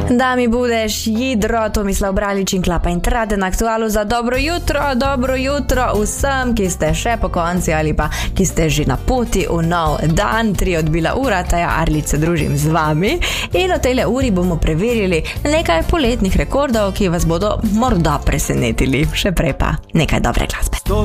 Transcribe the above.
Da mi budeš Jidro, Tomislav Bralič in Klapa in Trade na Aktualu za dobro jutro vsem, ki ste še po konci ali pa ki ste že na poti v nov dan. 3 odbila ura, Taja Arlič se družim z vami in v tejle uri bomo preverili nekaj poletnih rekordov, ki vas bodo morda presenetili, še prej pa nekaj dobre glasbe.